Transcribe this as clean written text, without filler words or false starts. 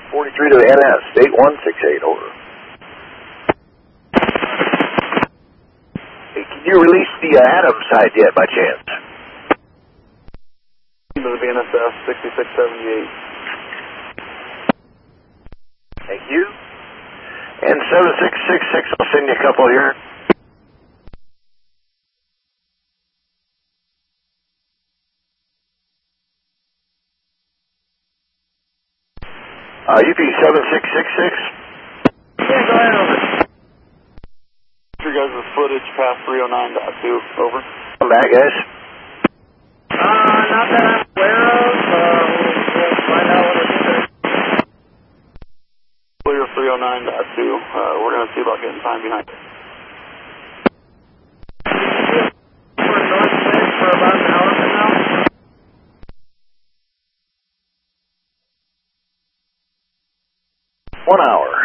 43 to NS, state 168, over. Hey, can you release the Adams side yet, by chance? To the BNSF, 6678. Thank you. And 7666, I'll send you a couple here. UP 7666. Yeah, go ahead, over. Your guys' footage past 309.2, over. Come back, guys. Not that I'm aware of. We'll find out what it is. Clear 309.2. We're going to see about getting time behind it. We're north side for about an hour from now. 1 hour.